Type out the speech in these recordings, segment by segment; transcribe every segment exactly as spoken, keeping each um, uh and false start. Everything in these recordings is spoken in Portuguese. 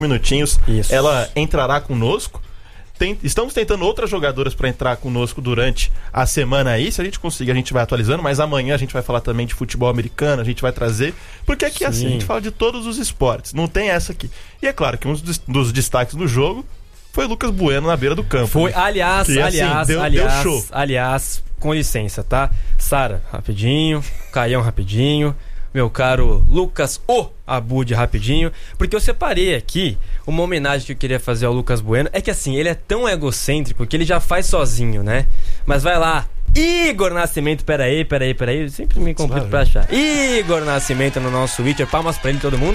minutinhos. Isso. Ela entrará conosco. Tem, estamos tentando outras jogadoras para entrar conosco durante a semana aí. Se a gente conseguir, a gente vai atualizando. Mas amanhã a gente vai falar também de futebol americano. A gente vai trazer. Porque aqui é assim, a gente fala de todos os esportes. Não tem essa aqui. E é claro que um dos, dos destaques do jogo foi Lucas Bueno na beira do campo. Foi, né? aliás, que, aliás, assim, deu, aliás, deu show. aliás, com licença, tá? Sara, rapidinho. Caião, rapidinho. Meu caro Lucas O Abud, rapidinho, porque eu separei aqui uma homenagem que eu queria fazer ao Lucas Bueno. É que assim, ele é tão egocêntrico que ele já faz sozinho, né? Mas vai lá, Igor Nascimento, peraí, peraí, peraí, eu sempre me complico pra achar. Igor Nascimento no nosso Twitter, palmas pra ele, todo mundo.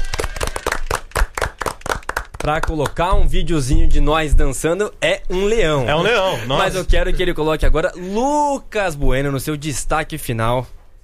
Pra colocar um videozinho de nós dançando é um leão. É um leão, nossa. Mas eu quero que ele coloque agora Lucas Bueno no seu destaque final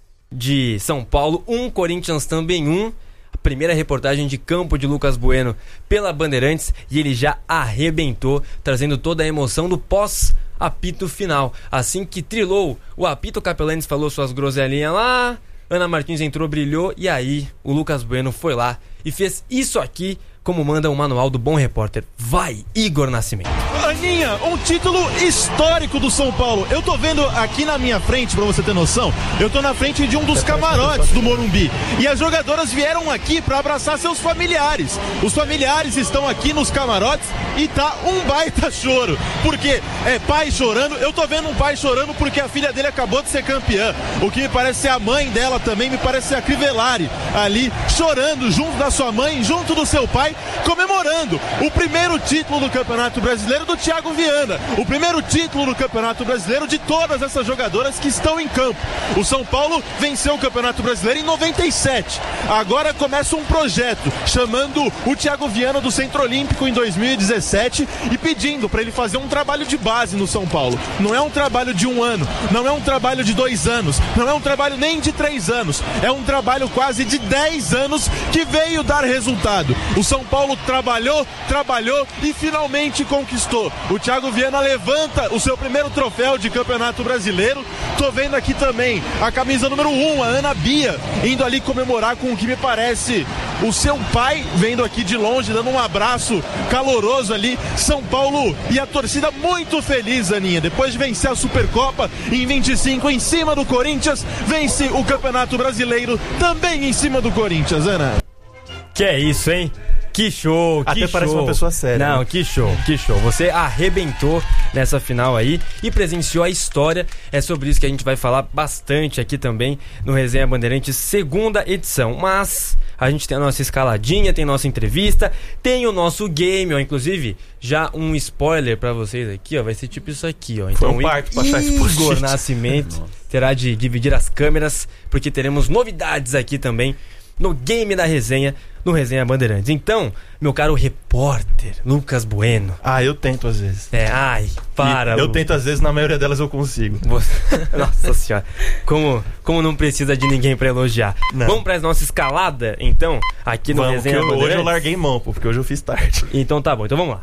de São Paulo, um Corinthians também um. A primeira reportagem de campo de Lucas Bueno pela Bandeirantes e ele já arrebentou, trazendo toda a emoção do pós-apito final. Assim que trilou o apito, o Capelanes falou suas groselinhas lá, Ana Martins entrou, brilhou e aí o Lucas Bueno foi lá e fez isso aqui como manda o manual do bom repórter. Vai, Igor Nascimento. Aninha, um título histórico do São Paulo. Eu tô vendo aqui na minha frente, pra você ter noção, eu tô na frente de um dos camarotes do Morumbi. E as jogadoras vieram aqui pra abraçar seus familiares. Os familiares estão aqui nos camarotes e tá um baita choro. Porque é pai chorando, eu tô vendo um pai chorando porque a filha dele acabou de ser campeã. O que me parece ser a mãe dela também, me parece ser a Crivellari ali, chorando junto da sua mãe, junto do seu pai, comemorando o primeiro título do Campeonato Brasileiro do Thiago Viana, o primeiro título do Campeonato Brasileiro de todas essas jogadoras que estão em campo. O São Paulo venceu o Campeonato Brasileiro em noventa e sete. Agora começa um projeto chamando o Thiago Viana do Centro Olímpico em dois mil e dezessete e pedindo para ele fazer um trabalho de base no São Paulo. Não é um trabalho de um ano, não é um trabalho de dois anos, não é um trabalho nem de três anos, é um trabalho quase de dez anos que veio dar resultado. O São Paulo trabalhou, trabalhou e finalmente conquistou. O Thiago Viana levanta o seu primeiro troféu de Campeonato Brasileiro. Tô vendo aqui também a camisa número um, a Ana Bia, indo ali comemorar com o que me parece o seu pai, vendo aqui de longe, dando um abraço caloroso ali. São Paulo e a torcida muito feliz, Aninha. Depois de vencer a Supercopa em vinte e cinco em cima do Corinthians, vence o Campeonato Brasileiro também em cima do Corinthians, Ana. Que é isso, hein? Que show, que Até show. parece uma pessoa séria. Não, né? que show, que show. Você arrebentou nessa final aí e presenciou a história. É sobre isso que a gente vai falar bastante aqui também no Resenha Bandeirantes, segunda edição. Mas a gente tem a nossa escaladinha, tem a nossa entrevista, tem o nosso game, ó. Inclusive, já um spoiler pra vocês aqui, ó. Vai ser tipo isso aqui, ó. Então, Foi um parto pra achar esse Igor post-it. Nascimento terá de dividir as câmeras, porque teremos novidades aqui também no game da resenha, no Resenha Bandeirantes. Então, meu caro repórter Lucas Bueno. Ah, eu tento às vezes. É, ai, para. E eu Lu. tento às vezes, na maioria delas eu consigo. Você... Nossa senhora, como, como não precisa de ninguém pra elogiar. Não. Vamos pra nossa escalada, então, aqui no Vamos, Resenha que eu- Bandeirantes. hoje eu larguei mão, pô, porque hoje eu fiz tarde. Então tá bom, então vamos lá.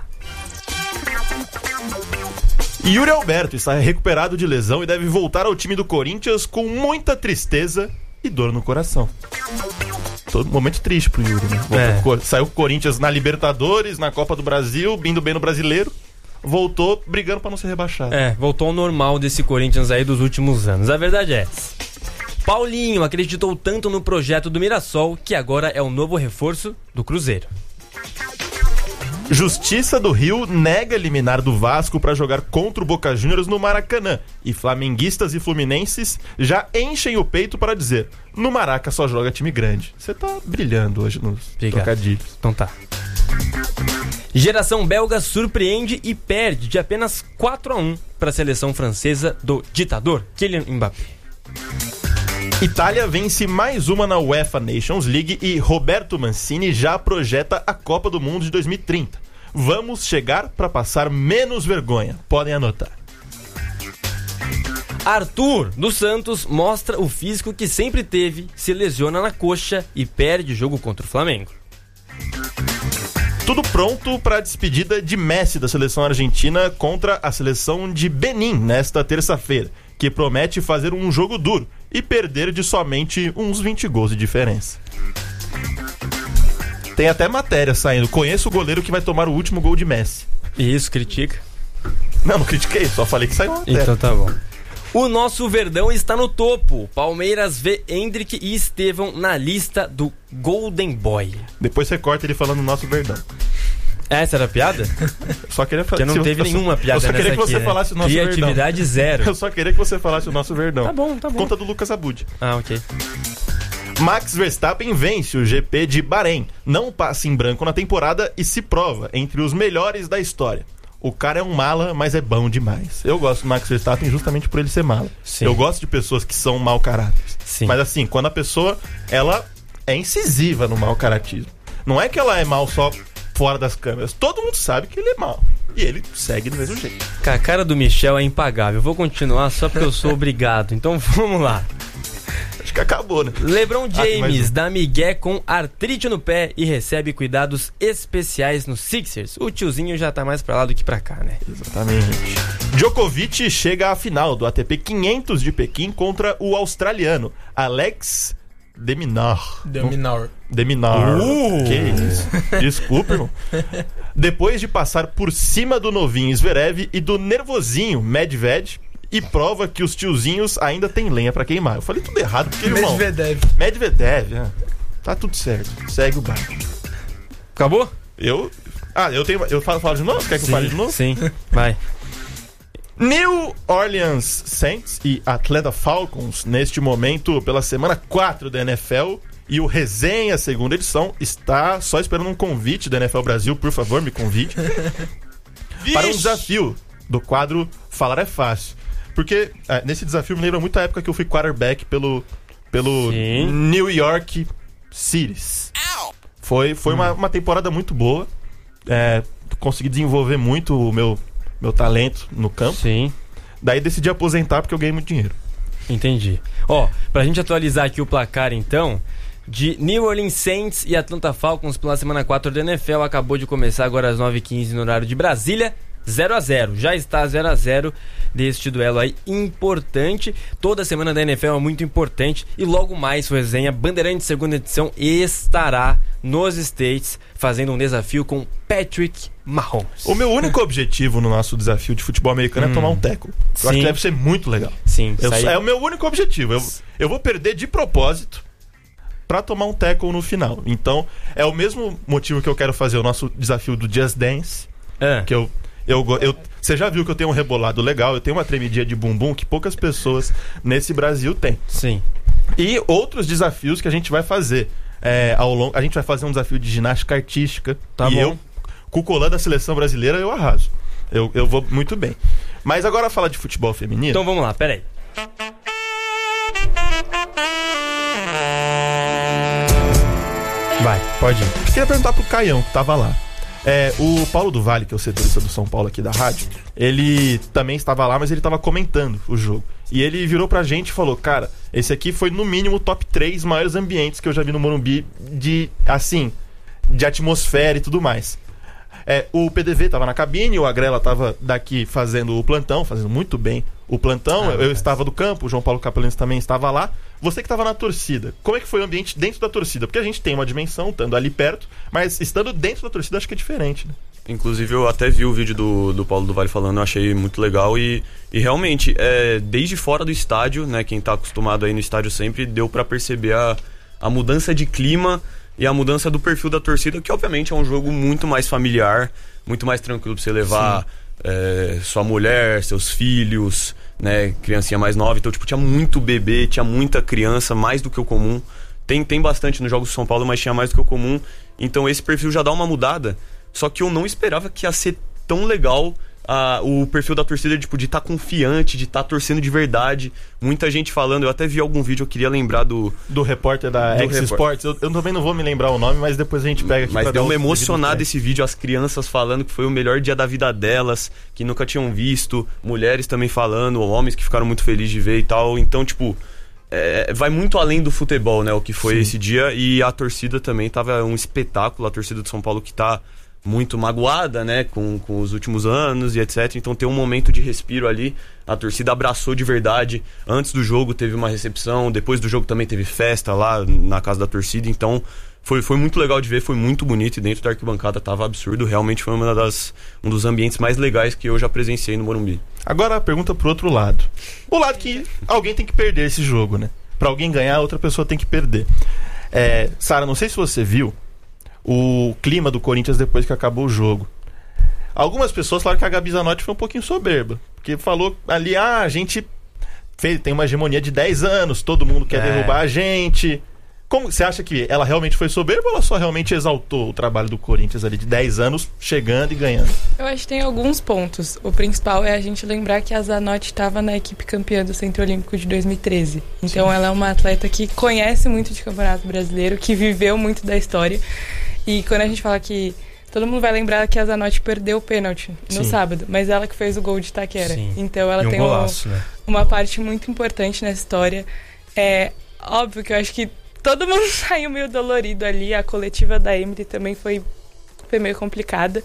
Yuri Alberto está recuperado de lesão e deve voltar ao time do Corinthians com muita tristeza e dor no coração. Todo momento triste pro Yuri, né? Volta É. pro Cor- Saiu com o Corinthians na Libertadores, na Copa do Brasil, indo bem no Brasileiro. Voltou brigando pra não ser rebaixado. É, voltou ao normal desse Corinthians aí dos últimos anos. A verdade é essa. Paulinho acreditou tanto no projeto do Mirassol que agora é o novo reforço do Cruzeiro. Justiça do Rio nega liminar do Vasco pra jogar contra o Boca Juniors no Maracanã. E flamenguistas e fluminenses já enchem o peito para dizer: no Maraca só joga time grande. Você tá brilhando hoje nos Obrigado. trocadilhos. Então tá. Geração belga surpreende e perde de apenas quatro a um para a seleção francesa do ditador Kylian Mbappé. Itália vence mais uma na UEFA Nations League e Roberto Mancini já projeta a Copa do Mundo de dois mil e trinta. Vamos chegar para passar menos vergonha. Podem anotar. Arthur dos Santos mostra o físico que sempre teve, se lesiona na coxa e perde o jogo contra o Flamengo. Tudo pronto para a despedida de Messi da seleção argentina contra a seleção de Benin nesta terça-feira, que promete fazer um jogo duro e perder de somente uns vinte gols de diferença. Tem até matéria saindo. Conheço o goleiro que vai tomar o último gol de Messi. Isso, critica. Não, não critiquei, só falei que saiu uma matéria. Então tá bom. O nosso Verdão está no topo. Palmeiras vê Endrick e Estevão na lista do Golden Boy. Depois você corta ele falando nosso Verdão. Essa era a piada? Eu só queria Porque não teve nenhuma piada nessa aqui. Eu só queria que você né? falasse o nosso Criatividade Verdão. zero. Eu só queria que você falasse o nosso Verdão. Tá bom, tá bom. Conta do Lucas Abud. Ah, ok. Max Verstappen vence o G P de Bahrein. Não passa em branco na temporada e se prova entre os melhores da história. O cara é um mala, mas é bom demais. Eu gosto do Max Verstappen justamente por ele ser mala. Sim. Eu gosto de pessoas que são mau caráter. Sim. Mas assim, quando a pessoa, ela é incisiva no mau caratismo. Não é que ela é mal só fora das câmeras. Todo mundo sabe que ele é mal. E ele segue do mesmo jeito. A cara do Michel é impagável. Eu vou continuar só porque eu sou obrigado. Então vamos lá. Acho que acabou, né? LeBron James um. dá migué com artrite no pé e recebe cuidados especiais no Sixers. O tiozinho já tá mais pra lá do que pra cá, né? Exatamente. Djokovic chega à final do A T P quinhentos de Pequim contra o australiano Alex de Minaur. De Minaur. De Minaur. Uh! Que isso? Desculpa, irmão. Depois de passar por cima do novinho Zverev e do nervosinho Medvedev, e prova que os tiozinhos ainda têm lenha pra queimar. Eu falei tudo errado, porque, irmão... Medvedev. Medvedev, é. Tá tudo certo. Segue o barco. Acabou? Eu... Ah, eu tenho... Eu falo, falo de novo? Quer que sim, eu fale de novo? Sim, vai. New Orleans Saints e Atlanta Falcons, neste momento, pela semana quatro da N F L, e o Resenha, segunda edição, está só esperando um convite da N F L Brasil. Por favor, me convide. Para um desafio do quadro Falar é Fácil. Porque é, nesse desafio me lembra muito a época que eu fui quarterback pelo, pelo New York Cities. Foi, foi hum. uma, uma temporada muito boa. É, consegui desenvolver muito o meu, meu talento no campo. Sim. Daí decidi aposentar porque eu ganhei muito dinheiro. Entendi. Ó, pra gente atualizar aqui o placar então, de New Orleans Saints e Atlanta Falcons pela semana quatro da N F L, acabou de começar agora às nove e quinze no horário de Brasília. zero a zero, já está zero a zero deste duelo aí importante. Toda semana da N F L é muito importante. E logo mais o Resenha Bandeirantes segunda edição estará nos States fazendo um desafio com Patrick Mahomes. O meu único objetivo no nosso desafio de futebol americano hum. é tomar um tackle. Eu Sim. acho que deve ser muito legal. Sim, eu, aí... É o meu único objetivo. Eu, eu vou perder de propósito pra tomar um tackle no final. Então é o mesmo motivo que eu quero fazer o nosso desafio do Just Dance. É. Que eu Eu, eu, você já viu que eu tenho um rebolado legal, eu tenho uma tremidinha de bumbum que poucas pessoas nesse Brasil têm. Sim. E outros desafios que a gente vai fazer. É, ao longo, a gente vai fazer um desafio de ginástica artística. Tá e bom. eu, com o colã da seleção brasileira, eu arraso. Eu, eu vou muito bem. Mas agora falar de futebol feminino. Então vamos lá, peraí. Vai, pode ir. Queria perguntar pro Caião, que tava lá. É, o Paulo do Vale, que é o setorista do São Paulo aqui da rádio, ele também estava lá, mas ele estava comentando o jogo. E ele virou pra gente e falou: cara, esse aqui foi no mínimo o top três maiores ambientes que eu já vi no Morumbi de, assim, de atmosfera e tudo mais. É, o P D V tava na cabine, o Agrela tava daqui fazendo o plantão, fazendo muito bem o plantão. Ah, eu eu estava do campo, o João Paulo Capelães também estava lá. Você que estava na torcida, como é que foi o ambiente dentro da torcida? Porque a gente tem uma dimensão, estando ali perto, mas estando dentro da torcida acho que é diferente, né? Inclusive eu até vi o vídeo do, do Paulo do Vale falando, eu achei muito legal e, e realmente, é, desde fora do estádio, né, quem tá acostumado aí no estádio sempre, deu pra perceber a, a mudança de clima e a mudança do perfil da torcida, que obviamente é um jogo muito mais familiar, muito mais tranquilo pra você levar é, sua mulher, seus filhos, né, criancinha mais nova. Então, tipo, tinha muito bebê, tinha muita criança, mais do que o comum. Tem, tem bastante nos Jogos de São Paulo, mas tinha mais do que o comum. Então esse perfil já dá uma mudada. Só que eu não esperava que ia ser tão legal uh, o perfil da torcida, tipo, de estar tá confiante, de estar tá torcendo de verdade. Muita gente falando, eu até vi algum vídeo, eu queria lembrar do... Do repórter da X Sports. Eu, eu também não vou me lembrar o nome, mas depois a gente pega aqui. Mas pra deu dar uma o emocionada esse vídeo, as crianças falando que foi o melhor dia da vida delas, que nunca tinham visto, mulheres também falando, homens que ficaram muito felizes de ver e tal. Então, tipo... É, vai muito além do futebol, né? O que foi Sim. esse dia. E a torcida também tava um espetáculo. A torcida de São Paulo que tá muito magoada, né? Com, com os últimos anos e etcétera. Então tem um momento de respiro ali. A torcida abraçou de verdade. Antes do jogo teve uma recepção. Depois do jogo também teve festa lá na casa da torcida. Então foi, foi muito legal de ver, foi muito bonito. E dentro da arquibancada tava absurdo. Realmente foi uma das, um dos ambientes mais legais que eu já presenciei no Morumbi. Agora a pergunta pro outro lado. O lado que alguém tem que perder esse jogo, né? Pra alguém ganhar, outra pessoa tem que perder. É, Sara, não sei se você viu o clima do Corinthians depois que acabou o jogo. Algumas pessoas falaram que a Gabi Zanotti foi um pouquinho soberba. Porque falou ali, ah, a gente fez, tem uma hegemonia de dez anos, todo mundo quer É. derrubar a gente. Como, você acha que ela realmente foi soberba ou ela só realmente exaltou o trabalho do Corinthians ali de dez anos, chegando e ganhando? Eu acho que tem alguns pontos. O principal é a gente lembrar que a Zanotti estava na equipe campeã do Centro Olímpico de dois mil e treze. Então Sim. ela é uma atleta que conhece muito de Campeonato Brasileiro, que viveu muito da história. E quando a gente fala que... Todo mundo vai lembrar que a Zanotti perdeu o pênalti no Sim. sábado, mas ela que fez o gol de Itaquera. Sim. Então ela e um tem golaço, um, né? uma parte muito importante nessa história. É óbvio que eu acho que todo mundo saiu meio dolorido ali. A coletiva da Emily também foi, foi meio complicada.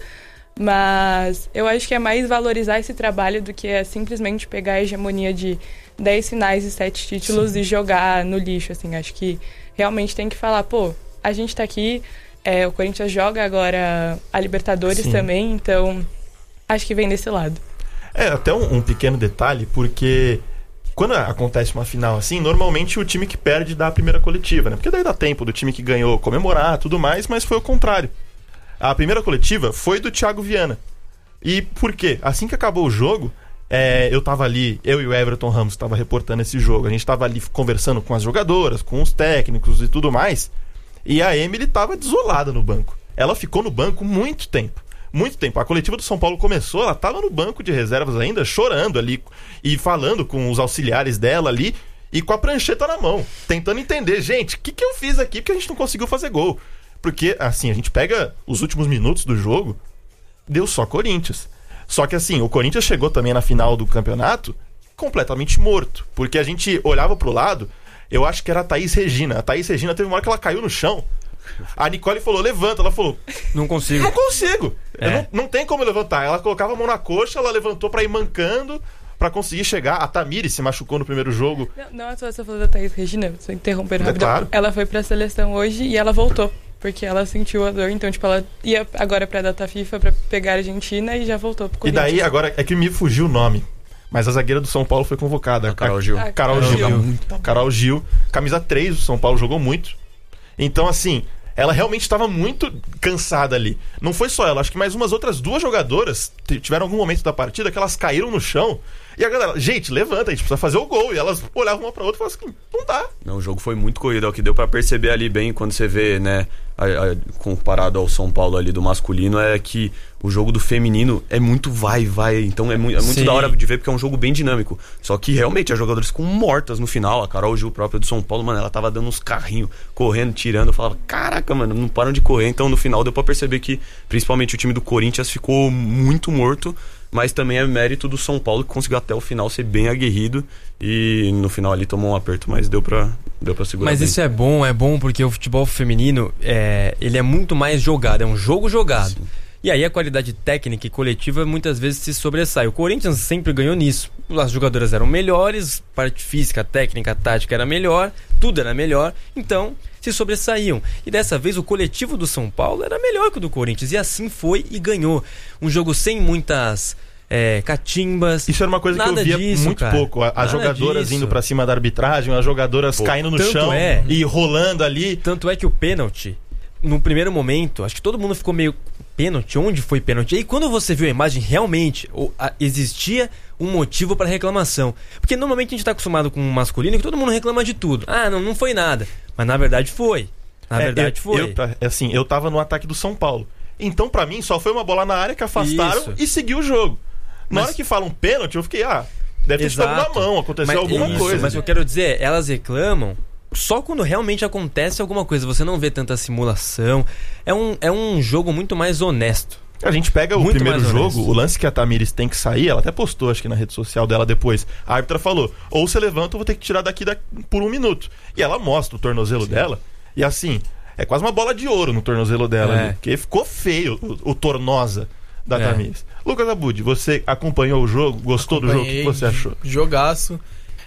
Mas eu acho que é mais valorizar esse trabalho do que é simplesmente pegar a hegemonia de dez finais e sete títulos Sim. e jogar no lixo, assim. Acho que realmente tem que falar, pô, a gente tá aqui, é, o Corinthians joga agora a Libertadores Sim. também, então acho que vem desse lado. É, até um, um pequeno detalhe, porque... Quando acontece uma final assim, normalmente o time que perde dá a primeira coletiva, né? Porque daí dá tempo do time que ganhou comemorar, tudo mais, mas foi o contrário. A primeira coletiva foi do Thiago Viana. E por quê? Assim que acabou o jogo, é, eu tava ali, eu e o Everton Ramos tava reportando esse jogo, a gente tava ali conversando com as jogadoras, com os técnicos e tudo mais, e a Emily tava desolada no banco. Ela ficou no banco muito tempo. Muito tempo. A coletiva do São Paulo começou, ela tava no banco de reservas ainda, chorando ali e falando com os auxiliares dela ali e com a prancheta na mão, tentando entender, gente, o que, que eu fiz aqui porque a gente não conseguiu fazer gol? Porque, assim, a gente pega os últimos minutos do jogo, deu só Corinthians. Só que, assim, o Corinthians chegou também na final do campeonato completamente morto, porque a gente olhava pro lado, eu acho que era a Thaís Regina. A Thaís Regina teve uma hora que ela caiu no chão. A Nicole falou, levanta. Ela falou, não consigo. Não consigo. É. Eu não, não tem como levantar. Ela colocava a mão na coxa, ela levantou pra ir mancando, pra conseguir chegar. A Tamires se machucou no primeiro jogo. Não, não é só você falou da Thaís Regina, só interrompendo É rapidão. claro. Ela foi pra seleção hoje e ela voltou, porque ela sentiu a dor. Então, tipo, ela ia agora pra data FIFA pra pegar a Argentina e já voltou pro E Corinthians. daí, agora, é que me fugiu o nome. Mas a zagueira do São Paulo foi convocada. A Carol Gil. A Carol Carol Gil. Gil. Carol Gil. Camisa três do São Paulo, jogou muito. Então, assim, ela realmente estava muito cansada ali. Não foi só ela, acho que mais umas outras duas jogadoras t- tiveram algum momento da partida que elas caíram no chão. E a galera, gente, levanta, a gente precisa fazer o gol. E elas olhavam uma pra outra e falavam assim, não dá. Não, o jogo foi muito corrido, é o que deu pra perceber ali bem quando você vê, né, a, a, comparado ao São Paulo ali do masculino, é que o jogo do feminino é muito vai, vai, então é, mu- é muito Sim. da hora de ver porque é um jogo bem dinâmico. Só que realmente as jogadoras ficam mortas no final, a Carol Gil própria do São Paulo, mano, ela tava dando uns carrinhos, correndo, tirando, eu falava, caraca, mano, não param de correr. Então no final deu pra perceber que principalmente o time do Corinthians ficou muito morto, mas também é mérito do São Paulo que conseguiu até o final ser bem aguerrido e no final ali tomou um aperto, mas deu pra, deu pra segurar Mas bem. isso é bom, é bom porque o futebol feminino é, ele é muito mais jogado, é um jogo jogado. Sim. E aí a qualidade técnica e coletiva muitas vezes se sobressai. O Corinthians sempre ganhou nisso. As jogadoras eram melhores, parte física, técnica, tática era melhor, tudo era melhor, então se sobressaíam. E dessa vez o coletivo do São Paulo era melhor que o do Corinthians, e assim foi e ganhou. Um jogo sem muitas é, catimbas. Isso era uma coisa que nada eu via disso, muito cara. pouco. A- As Nada jogadoras disso. indo pra cima da arbitragem, as jogadoras Pô, caindo no tanto chão é. e rolando ali. Tanto é que o pênalti, no primeiro momento, acho que todo mundo ficou meio... Pênalti? Onde foi pênalti? E aí quando você viu a imagem, realmente o, a, existia um motivo para reclamação. Porque normalmente a gente tá acostumado com o masculino que todo mundo reclama de tudo. Ah, não, não foi nada. Mas na verdade foi. Na É, verdade eu, foi. Eu, tá, assim, eu tava no ataque do São Paulo. Então, pra mim, só foi uma bola na área que afastaram Isso. e seguiu o jogo. Na Mas- hora que falam pênalti, eu fiquei, ah, deve ter sido Exato. alguma mão, aconteceu Mas- alguma isso, coisa. Mas eu quero dizer, elas reclamam só quando realmente acontece alguma coisa. Você não vê tanta simulação. É um, é um jogo muito mais honesto. A gente pega o Muito primeiro mais jogo, honesto. o lance que a Tamires tem que sair, ela até postou, acho que na rede social dela depois. A árbitra falou, ou você levanta ou vou ter que tirar daqui da, por um minuto. E ela mostra o tornozelo Sim. dela, e assim, é quase uma bola de ouro no tornozelo dela É. ali, porque ficou feio o, o tornosa da É. Tamires. Lucas Abud, você acompanhou o jogo, gostou do jogo, o que Acompanhei, você achou? Jogaço.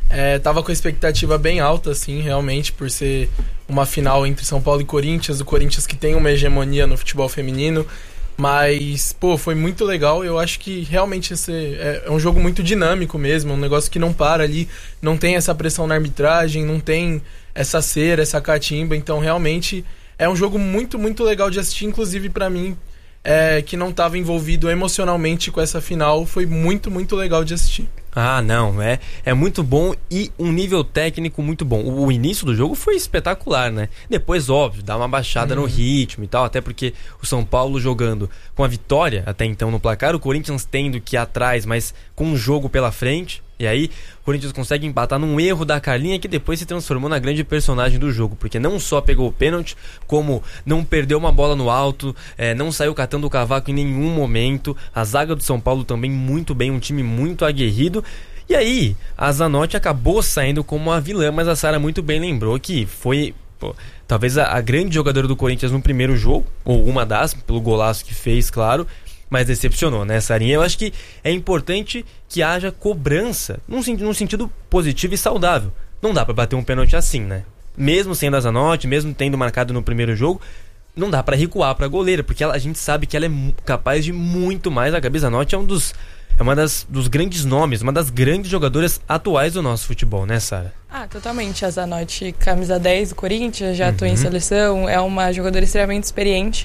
É, tava com a expectativa bem alta, assim, realmente, por ser uma final entre São Paulo e Corinthians, o Corinthians que tem uma hegemonia no futebol feminino. Mas, pô, foi muito legal. Eu acho que realmente esse é, é um jogo muito dinâmico mesmo, um negócio que não para ali, não tem essa pressão na arbitragem, não tem essa cera, essa catimba. Então, realmente, é um jogo muito, muito legal de assistir. Inclusive, pra mim, é, que não estava envolvido emocionalmente com essa final, foi muito, muito legal de assistir. Ah, não, é, é muito bom e um nível técnico muito bom. O, o início do jogo foi espetacular, né? Depois, óbvio, dá uma baixada uhum. no ritmo e tal, até porque o São Paulo jogando com a vitória até então no placar, o Corinthians tendo que ir atrás, mas com um jogo pela frente. E aí, o Corinthians consegue empatar num erro da Carlinha que depois se transformou na grande personagem do jogo. Porque não só pegou o pênalti, como não perdeu uma bola no alto, é, não saiu catando o cavaco em nenhum momento. A zaga do São Paulo também muito bem, um time muito aguerrido. E aí, a Zanotti acabou saindo como a vilã, mas a Sara muito bem lembrou que foi... Pô, talvez a, a grande jogadora do Corinthians no primeiro jogo, ou uma das, pelo golaço que fez, claro... Mas decepcionou, né, Sarinha? Eu acho que é importante que haja cobrança, num, num sentido positivo e saudável. Não dá pra bater um pênalti assim, né? Mesmo sendo a Zanotti, mesmo tendo marcado no primeiro jogo, não dá pra recuar pra goleira, porque ela, a gente sabe que ela é capaz de muito mais. A Gabi Zanotti é um dos... É uma das, dos grandes nomes, uma das grandes jogadoras atuais do nosso futebol, né, Sara? Ah, totalmente. A Zanotti, camisa dez do Corinthians, já atuou uhum. em seleção, é uma jogadora extremamente experiente.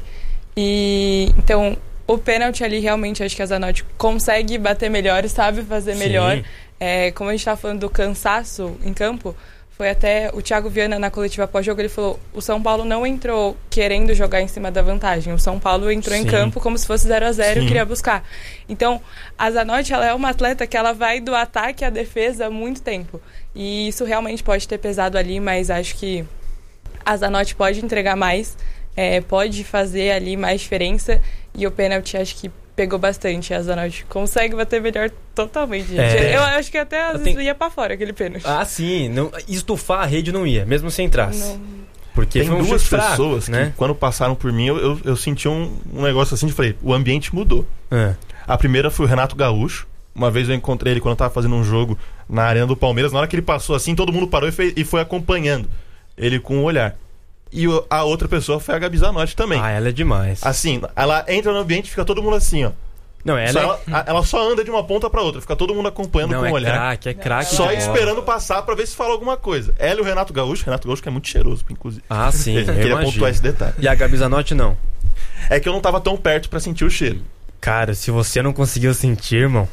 E, então... O pênalti ali, realmente, acho que a Zanotti consegue bater melhor, sabe fazer melhor. É, como a gente estava falando do cansaço em campo, foi até o Thiago Viana na coletiva pós-jogo, ele falou, o São Paulo não entrou querendo jogar em cima da vantagem, o São Paulo entrou Sim. em campo como se fosse zero a zero e queria buscar. Então, a Zanotti, ela é uma atleta que ela vai do ataque à defesa há muito tempo. E isso realmente pode ter pesado ali, mas acho que a Zanotti pode entregar mais, é, pode fazer ali mais diferença. E o pênalti acho que pegou bastante. A Zanotti consegue bater melhor totalmente, gente. É. Eu acho que até às vezes tenho... ia pra fora aquele pênalti. Ah, sim. Não, estufar a rede não ia, mesmo se entrasse. Não. Porque tem foi um duas fraco, pessoas né? que quando passaram por mim, eu, eu, eu senti um, um negócio assim de falei, o ambiente mudou. É. A primeira foi o Renato Gaúcho. Uma vez eu encontrei ele quando eu tava fazendo um jogo na Arena do Palmeiras. Na hora que ele passou assim, todo mundo parou e, fez, e foi acompanhando ele com o olhar. E a outra pessoa foi a Gabi Zanotti também. Ah, ela é demais. Assim, ela entra no ambiente e fica todo mundo assim, ó. Não, ela, só é... ela, ela só anda de uma ponta pra outra, fica todo mundo acompanhando Não, com o é olhar. Craque, é craque, só esperando passar pra ver se fala alguma coisa. Ela e o Renato Gaúcho, Renato Gaúcho que é muito cheiroso, inclusive. Ah, sim, eu queria imagino. pontuar esse detalhe. E a Gabi Zanotti não? É que eu não tava tão perto pra sentir o cheiro. Cara, se você não conseguiu sentir, irmão...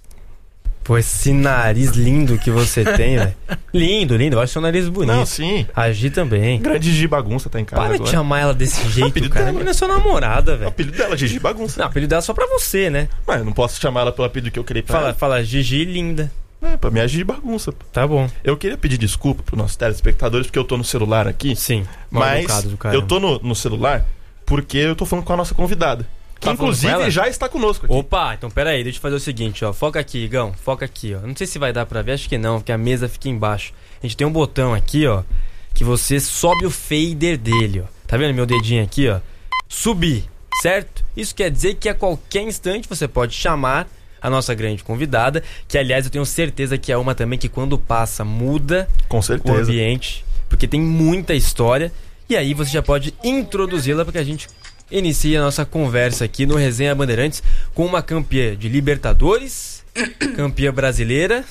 Pô, esse nariz lindo que você tem, velho. Lindo, lindo. Eu acho seu nariz bonito. Não, sim. A Gi também. Grande Gigi Bagunça tá em casa Para agora. de chamar ela desse jeito, cara. Dela. Ela é sua namorada, velho. O apelido dela é Gigi Bagunça. Não, o apelido dela é só pra você, né? Mas eu não posso chamar ela pelo apelido que eu queria pra fala, ela. Fala, Gigi linda. É, pra mim é Gigi Bagunça. Pô. Tá bom. Eu queria pedir desculpa pros nossos telespectadores porque eu tô no celular aqui. Sim. Mas eu tô no, no celular porque eu tô falando com a nossa convidada. Que tá inclusive já está conosco aqui. Opa, então pera aí, deixa eu fazer o seguinte, ó. Foca aqui, Igão, foca aqui, ó. Não sei se vai dar pra ver, acho que não, porque a mesa fica embaixo. A gente tem um botão aqui, ó, que você sobe o fader dele, ó. Tá vendo meu dedinho aqui, ó? Subir, certo? Isso quer dizer que a qualquer instante você pode chamar a nossa grande convidada, que aliás eu tenho certeza que é uma também que quando passa muda com certeza o ambiente, porque tem muita história. E aí você já pode introduzi-la para que a gente inicie a nossa conversa aqui no Resenha Bandeirantes com uma campeã de Libertadores, campeã brasileira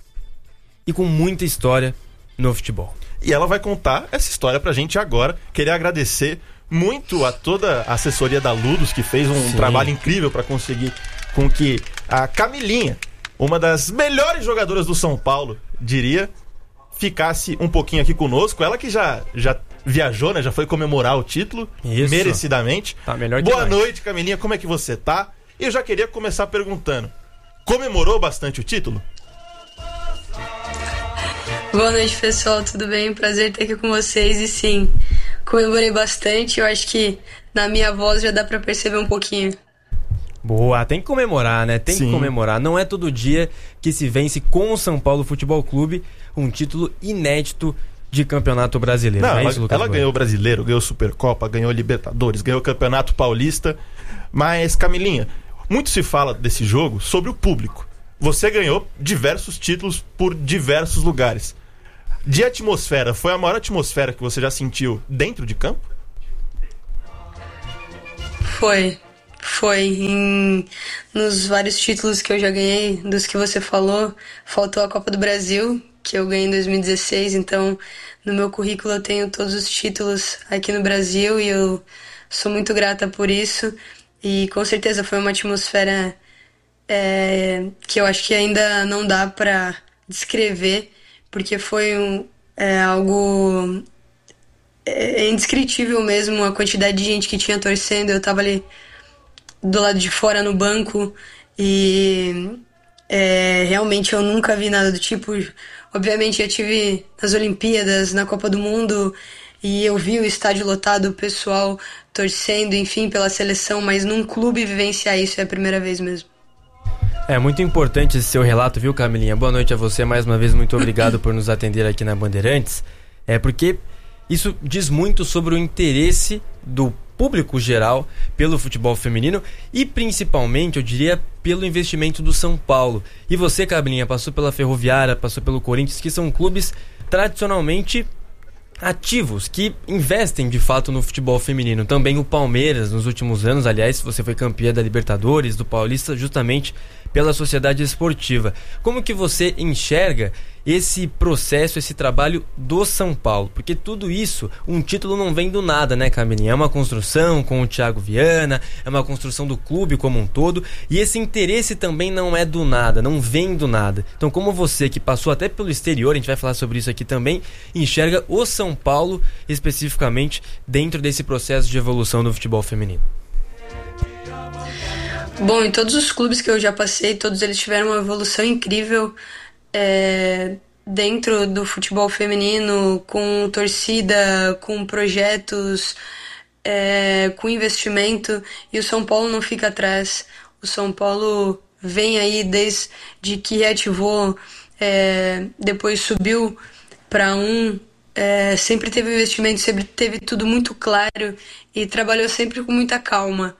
e com muita história no futebol. E ela vai contar essa história pra gente agora. Queria agradecer muito a toda a assessoria da Ludus, que fez um Sim. trabalho incrível para conseguir com que a Camilinha, uma das melhores jogadoras do São Paulo, diria, ficasse um pouquinho aqui conosco. Ela que já, já viajou, né? Já foi comemorar o título, Isso. merecidamente. Tá melhor Boa demais. noite, Camilinha. Como é que você tá? E eu já queria começar perguntando, comemorou bastante o título? Boa noite, pessoal. Tudo bem? Prazer estar aqui com vocês. E sim, comemorei bastante. Eu acho que na minha voz já dá pra perceber um pouquinho. Boa, tem que comemorar, né? Tem Sim. que comemorar. Não é todo dia que se vence com o São Paulo Futebol Clube um título inédito de campeonato brasileiro. Não, não é ela, isso, Lucas? Ela Bueno? ganhou o Brasileiro, ganhou Supercopa, ganhou Libertadores, ganhou o Campeonato Paulista. Mas, Camilinha, muito se fala desse jogo sobre o público. você ganhou diversos títulos por diversos lugares. De atmosfera, foi a maior atmosfera que você já sentiu dentro de campo? Foi. Foi. Em, nos vários títulos que eu já ganhei, dos que você falou, faltou a Copa do Brasil, que eu ganhei em dois mil e dezesseis, então no meu currículo eu tenho todos os títulos aqui no Brasil e eu sou muito grata por isso. E com certeza foi uma atmosfera é, que eu acho que ainda não dá para descrever, porque foi um, é, algo é, indescritível mesmo, a quantidade de gente que tinha torcendo. Eu tava ali do lado de fora no banco e é, realmente eu nunca vi nada do tipo. Obviamente eu tive nas Olimpíadas, na Copa do Mundo, e eu vi o estádio lotado, o pessoal torcendo, enfim, pela seleção, mas num clube vivenciar isso é a primeira vez mesmo. É muito importante esse seu relato, viu, Camilinha? Boa noite a você, mais uma vez, muito obrigado por nos atender aqui na Bandeirantes. É porque isso diz muito sobre o interesse do público geral pelo futebol feminino e principalmente, eu diria, pelo investimento do São Paulo. E você, Camilinha, passou pela Ferroviária, passou pelo Corinthians, que são clubes tradicionalmente ativos, que investem de fato no futebol feminino. Também o Palmeiras, nos últimos anos, aliás, você foi campeã da Libertadores, do Paulista, justamente pela Sociedade Esportiva. Como que você enxerga esse processo, esse trabalho do São Paulo? Porque tudo isso, um título não vem do nada, né, Camilinha? É uma construção com o Thiago Viana, é uma construção do clube como um todo, e esse interesse também não é do nada, não vem do nada. Então, como você, que passou até pelo exterior, a gente vai falar sobre isso aqui também, enxerga o São Paulo, especificamente, dentro desse processo de evolução do futebol feminino? Bom, em todos os clubes que eu já passei, todos eles tiveram uma evolução incrível é, dentro do futebol feminino, com torcida, com projetos, é, com investimento, e o São Paulo não fica atrás. O São Paulo vem aí desde que reativou, é, depois subiu para um, é, sempre teve investimento, sempre teve tudo muito claro e trabalhou sempre com muita calma.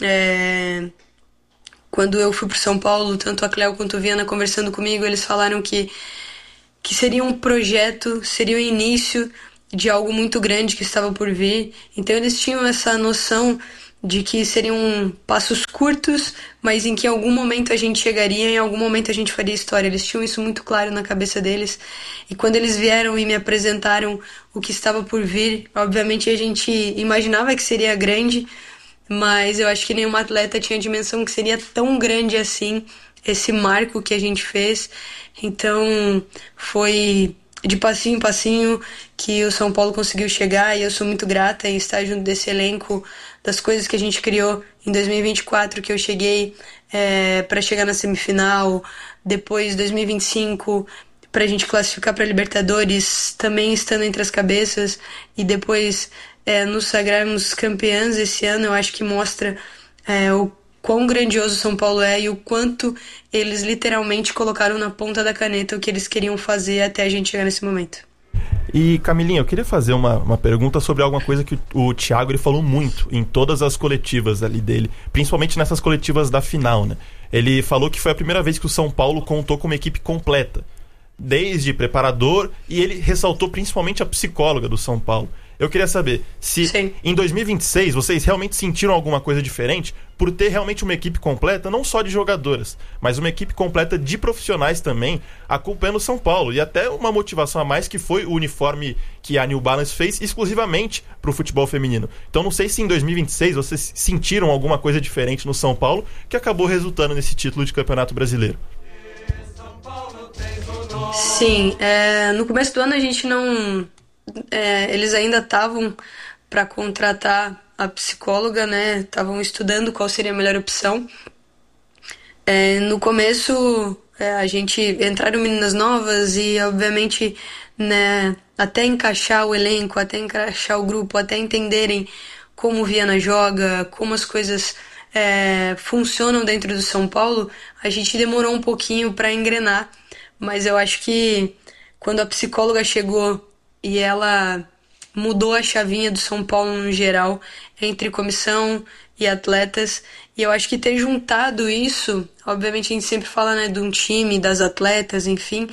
É, Quando eu fui para São Paulo, tanto a Cléo quanto a Viana conversando comigo, eles falaram que, que seria um projeto, seria o início de algo muito grande que estava por vir. Então eles tinham essa noção de que seriam passos curtos, mas em que em algum momento a gente chegaria, em algum momento a gente faria história. Eles tinham isso muito claro na cabeça deles. E quando eles vieram e me apresentaram o que estava por vir, obviamente a gente imaginava que seria grande, mas eu acho que nenhuma atleta tinha a dimensão que seria tão grande assim, esse marco que a gente fez. Então foi de passinho em passinho que o São Paulo conseguiu chegar, e eu sou muito grata em estar junto desse elenco, das coisas que a gente criou em dois mil e vinte e quatro, que eu cheguei é, para chegar na semifinal, depois dois mil e vinte e cinco para a gente classificar para Libertadores, também estando entre as cabeças, e depois É, nos sagrarmos campeãs esse ano. Eu acho que mostra é, o quão grandioso São Paulo é e o quanto eles literalmente colocaram na ponta da caneta o que eles queriam fazer até a gente chegar nesse momento. E, Camilinha, eu queria fazer uma, uma pergunta sobre alguma coisa que o, o Thiago ele falou muito em todas as coletivas ali dele, principalmente nessas coletivas da final, né? Ele falou que foi a primeira vez que o São Paulo contou com uma equipe completa, desde preparador, e ele ressaltou principalmente a psicóloga do São Paulo. Eu queria saber se Sim. em dois mil e vinte e seis vocês realmente sentiram alguma coisa diferente por ter realmente uma equipe completa, não só de jogadoras, mas uma equipe completa de profissionais também acompanhando o São Paulo, e até uma motivação a mais, que foi o uniforme que a New Balance fez exclusivamente para o futebol feminino. Então não sei se em dois mil e vinte e seis vocês sentiram alguma coisa diferente no São Paulo que acabou resultando nesse título de Campeonato Brasileiro. Sim, é, no começo do ano a gente não... É, eles ainda estavam para contratar a psicóloga, né? Estavam estudando qual seria a melhor opção. É, no começo, é, a gente entraram meninas novas e, obviamente, né, até encaixar o elenco, até encaixar o grupo, até entenderem como o Viana joga, como as coisas é, funcionam dentro do São Paulo, a gente demorou um pouquinho para engrenar. Mas eu acho que quando a psicóloga chegou e ela mudou a chavinha do São Paulo no geral, entre comissão, e atletas. E eu acho que ter juntado isso, obviamente a gente sempre fala, né, de um time, das atletas, enfim.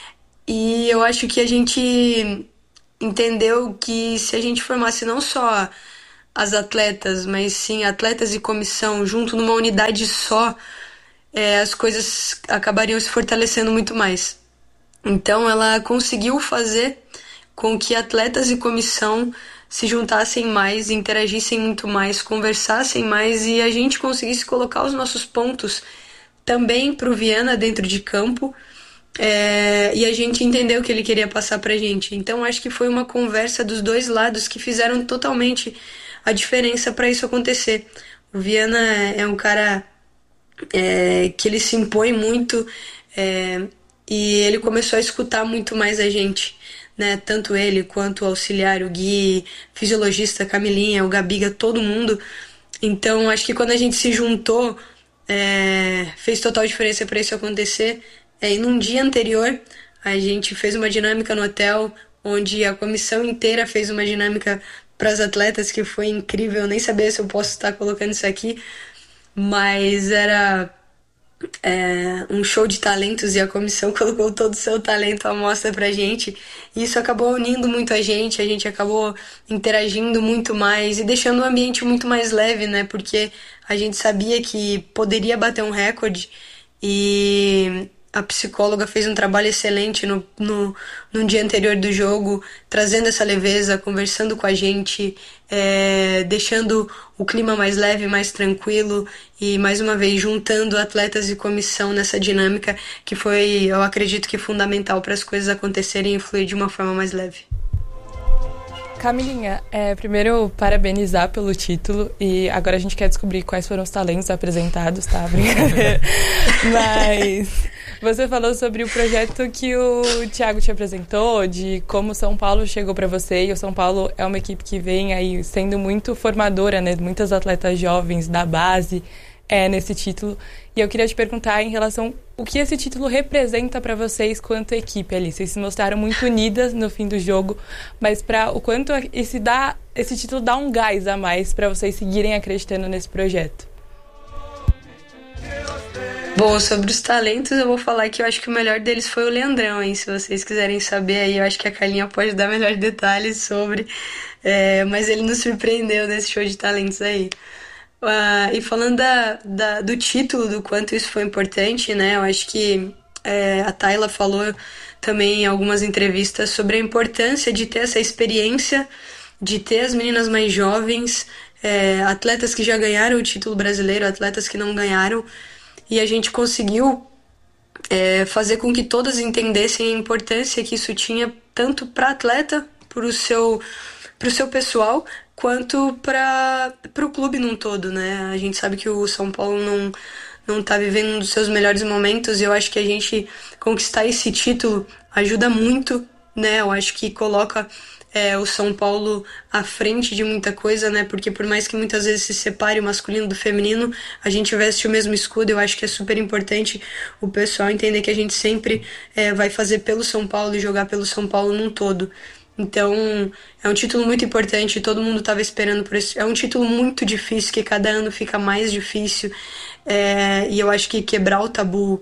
E eu acho que a gente entendeu que se a gente formasse não só as atletas, mas sim atletas e comissão junto numa unidade só, é, as coisas acabariam se fortalecendo muito mais. Então ela conseguiu fazer com que atletas e comissão se juntassem mais, interagissem muito mais, conversassem mais e a gente conseguisse colocar os nossos pontos também para o Viana dentro de campo, é, e a gente entendeu o que ele queria passar para a gente. Então acho que foi uma conversa dos dois lados que fizeram totalmente a diferença para isso acontecer. O Viana é um cara é, que ele se impõe muito, é, e ele começou a escutar muito mais a gente. Né, tanto ele quanto o auxiliar, o Gui, fisiologista, Camilinha, o Gabiga, todo mundo. Então acho que quando a gente se juntou, é, fez total diferença para isso acontecer. É, e num dia anterior a gente fez uma dinâmica no hotel, onde a comissão inteira fez uma dinâmica para as atletas, que foi incrível. Eu nem sabia se eu posso estar colocando isso aqui, mas era É, um show de talentos e a comissão colocou todo o seu talento à mostra pra gente, e isso acabou unindo muito a gente, a gente acabou interagindo muito mais e deixando o ambiente muito mais leve, né, porque a gente sabia que poderia bater um recorde e a psicóloga fez um trabalho excelente no, no, no dia anterior do jogo, trazendo essa leveza, conversando com a gente, é, deixando o clima mais leve, mais tranquilo e, mais uma vez, juntando atletas e comissão nessa dinâmica que foi, eu acredito que, fundamental para as coisas acontecerem e fluir de uma forma mais leve. Camilinha, é, primeiro parabenizar pelo título, e agora a gente quer descobrir quais foram os talentos apresentados, tá? Brincadeira. Mas você falou sobre o projeto que o Thiago te apresentou, de como o São Paulo chegou para você, e o São Paulo é uma equipe que vem aí sendo muito formadora, né? Muitas atletas jovens da base é, nesse título. E eu queria te perguntar em relação o que esse título representa para vocês quanto equipe ali. Vocês se mostraram muito unidas no fim do jogo, mas para o quanto esse, dá, esse título dá um gás a mais para vocês seguirem acreditando nesse projeto? Bom, sobre os talentos, eu vou falar que eu acho que o melhor deles foi o Leandrão, hein? Se vocês quiserem saber aí, eu acho que a Carlinha pode dar melhores detalhes sobre, é, mas ele nos surpreendeu nesse show de talentos aí. Uh, e falando da, da, do título, do quanto isso foi importante, né? Eu acho que é, a Tayla falou também em algumas entrevistas sobre a importância de ter essa experiência, de ter as meninas mais jovens, é, atletas que já ganharam o título brasileiro, atletas que não ganharam, e a gente conseguiu é, fazer com que todas entendessem a importância que isso tinha tanto para atleta, para o seu, pro seu pessoal, quanto para o clube num todo, né? A gente sabe que o São Paulo não não está vivendo um dos seus melhores momentos, e eu acho que a gente conquistar esse título ajuda muito, né? Eu acho que coloca é, o São Paulo à frente de muita coisa, né? Porque por mais que muitas vezes se separe o masculino do feminino, a gente veste o mesmo escudo. Eu acho que é super importante o pessoal entender que a gente sempre é, vai fazer pelo São Paulo e jogar pelo São Paulo num todo. Então, é um título muito importante, todo mundo estava esperando por isso. É um título muito difícil, que cada ano fica mais difícil. É, e eu acho que quebrar o tabu,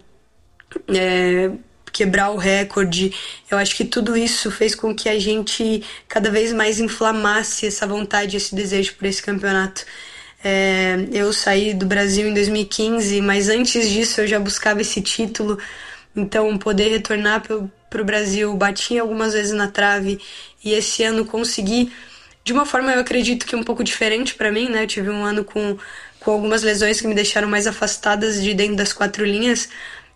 é, quebrar o recorde, eu acho que tudo isso fez com que a gente cada vez mais inflamasse essa vontade, esse desejo por esse campeonato. É, eu saí do Brasil em dois mil e quinze, mas antes disso eu já buscava esse título. Então, poder retornar para o Brasil, bati algumas vezes na trave, e esse ano consegui, de uma forma, eu acredito que um pouco diferente para mim, né? Eu tive um ano com, com algumas lesões que me deixaram mais afastadas de dentro das quatro linhas,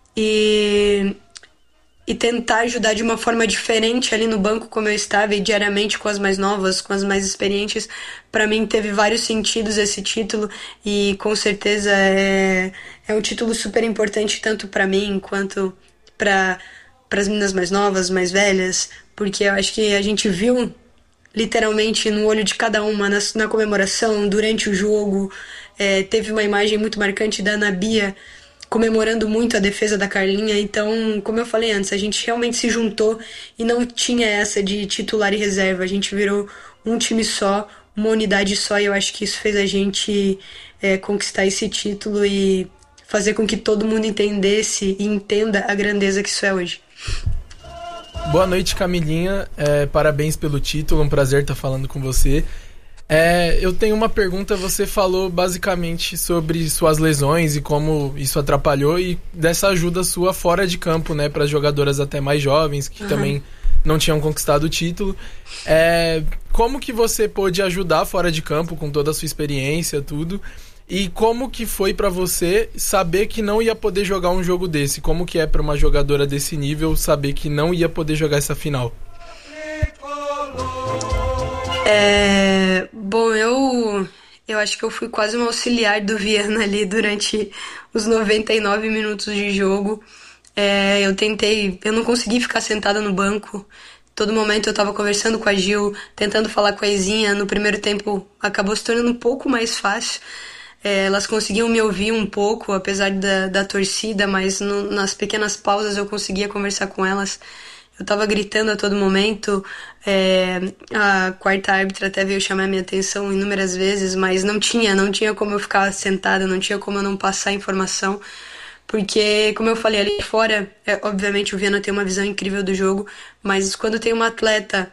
e, e tentar ajudar de uma forma diferente ali no banco, como eu estava, e diariamente com as mais novas, com as mais experientes. Para mim teve vários sentidos esse título, e com certeza é, é um título super importante tanto para mim quanto para as meninas mais novas, mais velhas, porque eu acho que a gente viu literalmente no olho de cada uma, na, na comemoração, durante o jogo. É, teve uma imagem muito marcante da Ana Bia comemorando muito a defesa da Carlinha. Então, como eu falei antes, a gente realmente se juntou e não tinha essa de titular e reserva. A gente virou um time só, uma unidade só, e eu acho que isso fez a gente é, conquistar esse título e fazer com que todo mundo entendesse e entenda a grandeza que isso é hoje. Boa noite, Camilinha. É, parabéns pelo título, um prazer estar falando com você. É, eu tenho uma pergunta. Você falou basicamente sobre suas lesões e como isso atrapalhou e dessa ajuda sua fora de campo, né, para as jogadoras até mais jovens que uhum. também não tinham conquistado o título. É, como que você pôde ajudar fora de campo com toda a sua experiência, tudo? E como que foi pra você saber que não ia poder jogar um jogo desse? Como que é pra uma jogadora desse nível saber que não ia poder jogar essa final? É, bom, eu, eu acho que eu fui quase um auxiliar do Viana ali durante os noventa e nove minutos de jogo. É, eu tentei, eu não consegui ficar sentada no banco. Todo momento eu tava conversando com a Gil, tentando falar com a Izinha. No primeiro tempo acabou se tornando um pouco mais fácil. É, elas conseguiam me ouvir um pouco, apesar da, da torcida, mas no, nas pequenas pausas eu conseguia conversar com elas. Eu tava gritando a todo momento. É, a quarta árbitra até veio chamar minha atenção inúmeras vezes, mas não tinha, não tinha como eu ficar sentada, não tinha como eu não passar informação. Porque, como eu falei, ali fora, é, obviamente o Viana tem uma visão incrível do jogo, mas quando tem uma atleta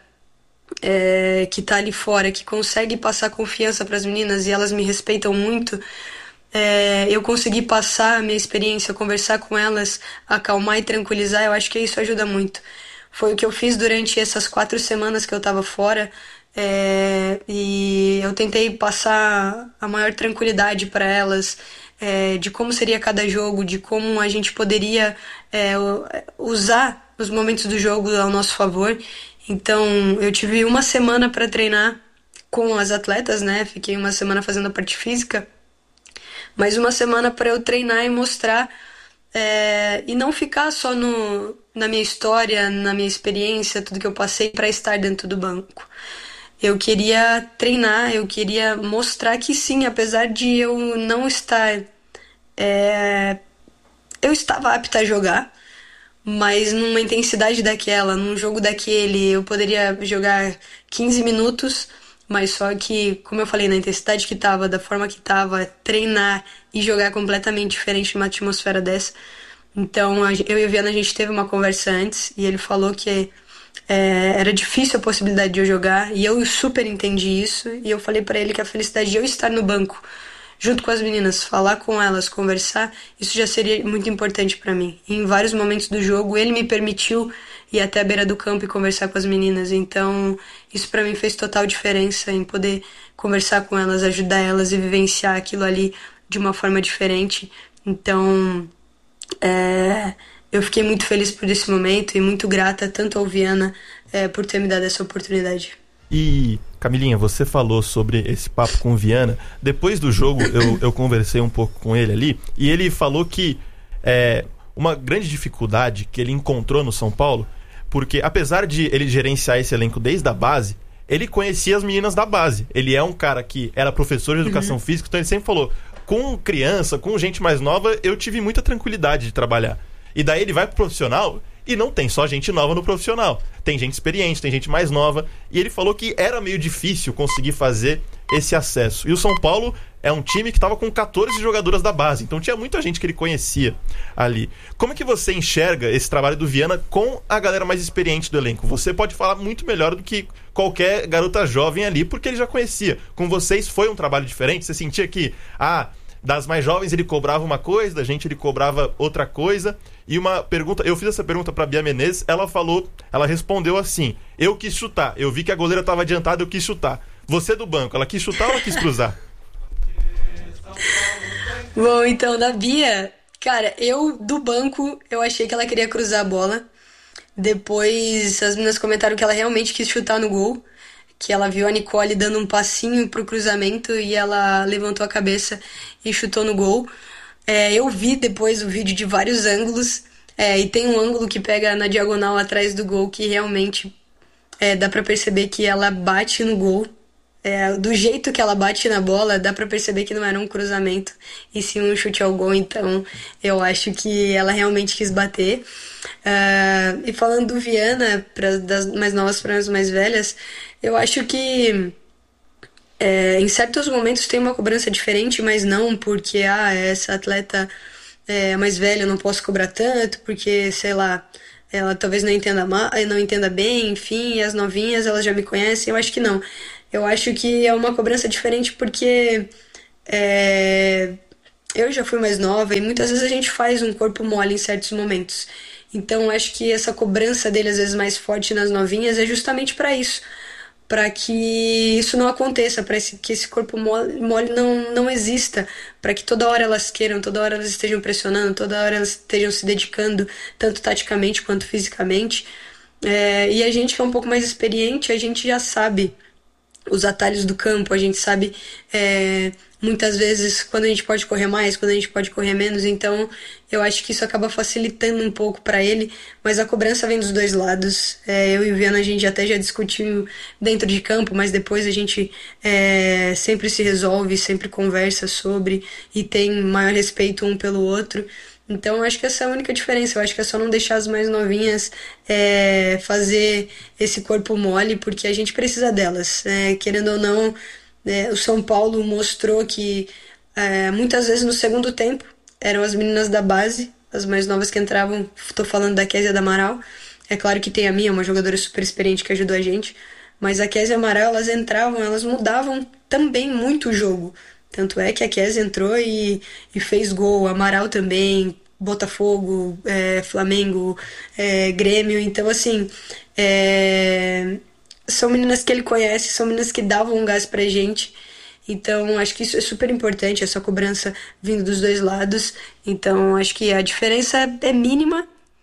É, que tá ali fora, que consegue passar confiança para as meninas e elas me respeitam muito, é, eu consegui passar a minha experiência, conversar com elas, acalmar e tranquilizar. Eu acho que isso ajuda muito. Foi o que eu fiz durante essas quatro semanas que eu tava fora, é, e eu tentei passar a maior tranquilidade para elas, é, de como seria cada jogo, de como a gente poderia é, usar os momentos do jogo ao nosso favor. Então, eu tive uma semana para treinar com as atletas, né? Fiquei uma semana fazendo a parte física, mas uma semana para eu treinar e mostrar, é, e não ficar só no, na minha história, na minha experiência, tudo que eu passei para estar dentro do banco. Eu queria treinar, eu queria mostrar que sim, apesar de eu não estar... É, eu estava apta a jogar, mas numa intensidade daquela, num jogo daquele, eu poderia jogar quinze minutos, mas só que, como eu falei, na intensidade que tava, da forma que tava, treinar e jogar completamente diferente numa atmosfera dessa. Então, eu e o Viana, a gente teve uma conversa antes, e ele falou que é, era difícil a possibilidade de eu jogar, e eu super entendi isso, e eu falei pra ele que a felicidade de eu estar no banco, junto com as meninas, falar com elas, conversar, isso já seria muito importante pra mim. E em vários momentos do jogo, ele me permitiu ir até a beira do campo e conversar com as meninas. Então, isso pra mim fez total diferença, em poder conversar com elas, ajudar elas e vivenciar aquilo ali de uma forma diferente. Então, é, eu fiquei muito feliz por esse momento e muito grata tanto ao Viana é, por ter me dado essa oportunidade. E, Camilinha, você falou sobre esse papo com o Viana. Depois do jogo, eu, eu conversei um pouco com ele ali, e ele falou que é, uma grande dificuldade que ele encontrou no São Paulo, porque apesar de ele gerenciar esse elenco desde a base, ele conhecia as meninas da base. Ele é um cara que era professor de educação uhum. física, então ele sempre falou, com criança, com gente mais nova, eu tive muita tranquilidade de trabalhar. E daí ele vai pro profissional... E não tem só gente nova no profissional. Tem gente experiente, tem gente mais nova. E ele falou que era meio difícil conseguir fazer esse acesso. E o São Paulo é um time que estava com catorze jogadoras da base. Então tinha muita gente que ele conhecia ali. Como é que você enxerga esse trabalho do Viana com a galera mais experiente do elenco? Você pode falar muito melhor do que qualquer garota jovem ali, porque ele já conhecia. Com vocês foi um trabalho diferente? Você sentia que... ah, das mais jovens ele cobrava uma coisa, da gente ele cobrava outra coisa. E uma pergunta, eu fiz essa pergunta pra Bia Menezes, ela falou, ela respondeu assim, eu quis chutar, eu vi que a goleira tava adiantada, eu quis chutar. Você do banco, ela quis chutar ou ela quis cruzar? Bom, então, da Bia, cara, eu do banco, eu achei que ela queria cruzar a bola. Depois as meninas comentaram que ela realmente quis chutar no gol, que ela viu a Nicole dando um passinho pro cruzamento e ela levantou a cabeça e chutou no gol. É, eu vi depois o vídeo de vários ângulos, é, e tem um ângulo que pega na diagonal atrás do gol que realmente é, dá pra perceber que ela bate no gol. É, do jeito que ela bate na bola, dá pra perceber que não era um cruzamento e sim um chute ao gol. Então eu acho que ela realmente quis bater. Uh, e falando do Viana, pra, das mais novas para as mais velhas, eu acho que É, em certos momentos tem uma cobrança diferente, mas não porque ah, essa atleta é mais velha, eu não posso cobrar tanto, porque, sei lá, ela talvez não entenda, mal, não entenda bem, enfim, e as novinhas elas já me conhecem. Eu acho que não. Eu acho que é uma cobrança diferente porque é, eu já fui mais nova e muitas vezes a gente faz um corpo mole em certos momentos. Então acho que essa cobrança dele às vezes mais forte nas novinhas é justamente para isso, para que isso não aconteça, para que esse corpo mole, mole não, não exista, para que toda hora elas queiram, toda hora elas estejam pressionando, toda hora elas estejam se dedicando, tanto taticamente quanto fisicamente. É, e a gente que é um pouco mais experiente, a gente já sabe os atalhos do campo, a gente sabe é, muitas vezes quando a gente pode correr mais, quando a gente pode correr menos, então eu acho que isso acaba facilitando um pouco para ele, mas a cobrança vem dos dois lados. É, eu e o Viana a gente até já discutiu dentro de campo, mas depois a gente é, sempre se resolve, sempre conversa sobre e tem maior respeito um pelo outro. Então eu acho que essa é a única diferença. Eu acho que é só não deixar as mais novinhas é, fazer esse corpo mole, porque a gente precisa delas. É, querendo ou não, é, o São Paulo mostrou que é, muitas vezes no segundo tempo eram as meninas da base, as mais novas que entravam. Estou falando da Kézia da Amaral. É claro que tem a minha, uma jogadora super experiente que ajudou a gente, mas a Kézia Amaral, elas entravam, elas mudavam também muito o jogo. Tanto é que a Kézia entrou e, e fez gol, Amaral também, Botafogo, é, Flamengo, é, Grêmio. Então, assim, é, são meninas que ele conhece, são meninas que davam um gás pra gente. Então, acho que isso é super importante, essa cobrança vindo dos dois lados. Então, acho que a diferença é mínima,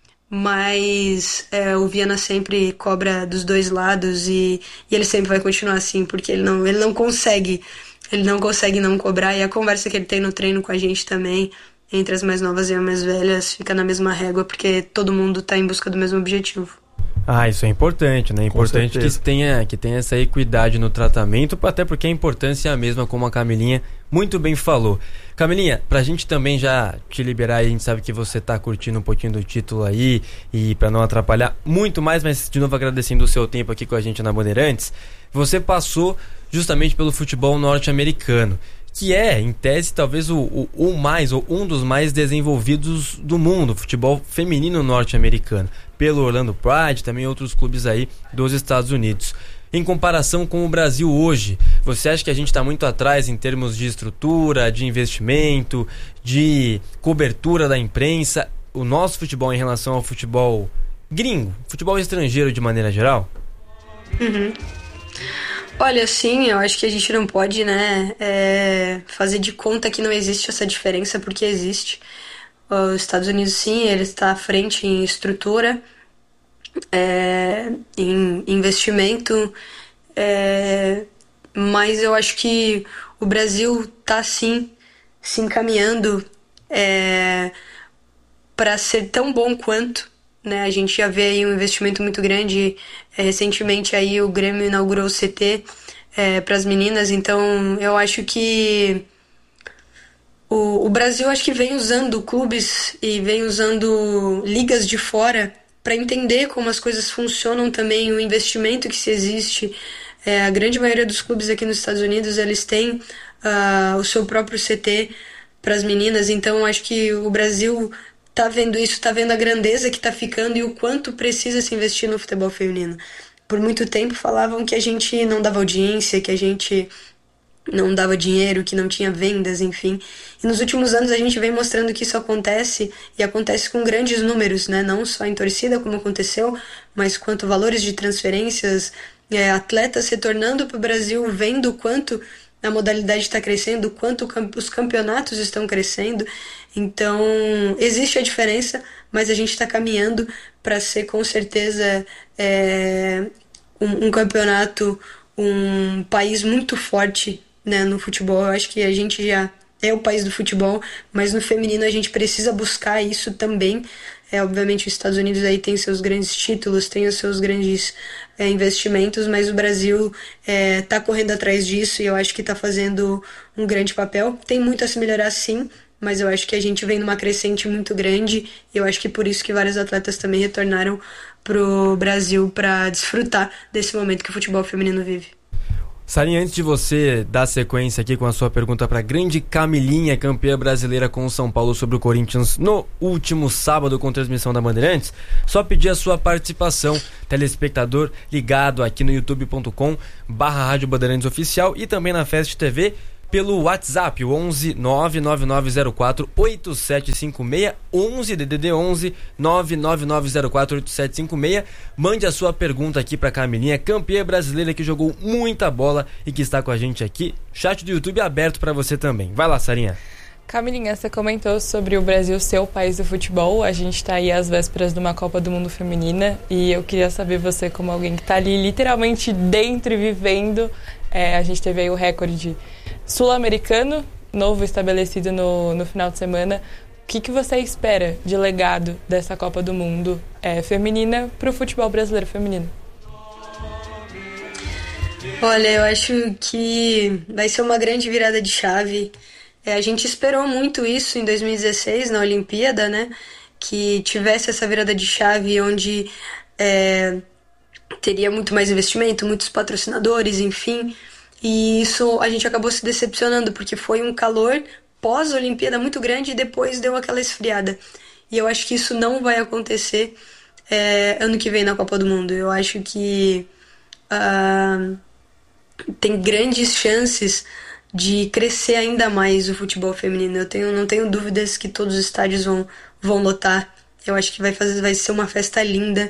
mas é, o Viana sempre cobra dos dois lados e, e ele sempre vai continuar assim, porque ele não, ele não consegue... Ele não consegue não cobrar, e a conversa que ele tem no treino com a gente também, entre as mais novas e as mais velhas, fica na mesma régua, porque todo mundo está em busca do mesmo objetivo. Ah, isso é importante, né? É importante que tenha, que tenha essa equidade no tratamento, até porque a importância é a mesma, como a Camilinha muito bem falou. Camilinha, pra gente também já te liberar aí, a gente sabe que você tá curtindo um pouquinho do título aí, e pra não atrapalhar muito mais, mas de novo agradecendo o seu tempo aqui com a gente na Bandeirantes, você passou justamente pelo futebol norte-americano, que é, em tese, talvez o, o, o mais, ou um dos mais desenvolvidos do mundo, futebol feminino norte-americano, pelo Orlando Pride, também outros clubes aí dos Estados Unidos. Em comparação com o Brasil hoje, você acha que a gente está muito atrás em termos de estrutura, de investimento, de cobertura da imprensa, o nosso futebol em relação ao futebol gringo, futebol estrangeiro de maneira geral? Uhum. Olha, sim, eu acho que a gente não pode, né, é, fazer de conta que não existe essa diferença, porque existe. Os Estados Unidos, sim, ele está à frente em estrutura, é, em investimento, é, mas eu acho que o Brasil está, sim, se encaminhando é, para ser tão bom quanto. Né, a gente já vê aí um investimento muito grande. É, recentemente aí o Grêmio inaugurou o C T é, para as meninas, então eu acho que o, o Brasil acho que vem usando clubes e vem usando ligas de fora para entender como as coisas funcionam também, o investimento que se existe. É, a grande maioria dos clubes aqui nos Estados Unidos, eles têm uh, o seu próprio C T para as meninas, então acho que o Brasil tá vendo isso, tá vendo a grandeza que tá ficando e o quanto precisa se investir no futebol feminino. Por muito tempo falavam que a gente não dava audiência, que a gente não dava dinheiro, que não tinha vendas, enfim. E nos últimos anos a gente vem mostrando que isso acontece, e acontece com grandes números, né? Não só em torcida, como aconteceu, mas quanto valores de transferências, é, atletas retornando para o Brasil, vendo o quanto a modalidade está crescendo, o quanto os campeonatos estão crescendo. Então, existe a diferença, mas a gente está caminhando para ser, com certeza, é, um, um campeonato, um país muito forte, né, no futebol. Eu acho que a gente já é o país do futebol, mas no feminino a gente precisa buscar isso também. É, obviamente, os Estados Unidos aí tem seus grandes títulos, tem os seus grandes é, investimentos, mas o Brasil está é, correndo atrás disso e eu acho que está fazendo um grande papel. Tem muito a se melhorar, sim, mas eu acho que a gente vem numa crescente muito grande e eu acho que por isso que vários atletas também retornaram pro Brasil para desfrutar desse momento que o futebol feminino vive. Sarinha, antes de você dar sequência aqui com a sua pergunta para a grande Camilinha, campeã brasileira com o São Paulo sobre o Corinthians no último sábado com transmissão da Bandeirantes, só pedir a sua participação, telespectador ligado aqui no youtube ponto com barra Rádio Bandeirantes Oficial e também na Fest T V pelo WhatsApp, o onze nove nove nove zero quatro oito sete cinco seis, onze D D D onze nove nove nove zero quatro oito sete cinco seis. Mande a sua pergunta aqui para Camilinha, campeã brasileira que jogou muita bola e que está com a gente aqui. Chat do YouTube aberto para você também. Vai lá, Sarinha. Camilinha, você comentou sobre o Brasil ser o país do futebol. A gente está aí às vésperas de uma Copa do Mundo Feminina e eu queria saber você, como alguém que está ali literalmente dentro e vivendo, é, a gente teve aí o recorde sul-americano, novo estabelecido no, no final de semana. O que, que você espera de legado dessa Copa do Mundo é, feminina para o futebol brasileiro feminino? Olha, eu acho que vai ser uma grande virada de chave. É, a gente esperou muito isso em dois mil e dezesseis, na Olimpíada, né? Que tivesse essa virada de chave onde é, teria muito mais investimento, muitos patrocinadores, enfim. E isso a gente acabou se decepcionando, porque foi um calor pós-Olimpíada muito grande e depois deu aquela esfriada. E eu acho que isso não vai acontecer é, ano que vem na Copa do Mundo. Eu acho que uh, tem grandes chances de crescer ainda mais o futebol feminino. Eu tenho, não tenho dúvidas que todos os estádios vão, vão lotar. Eu acho que vai, fazer, vai ser uma festa linda.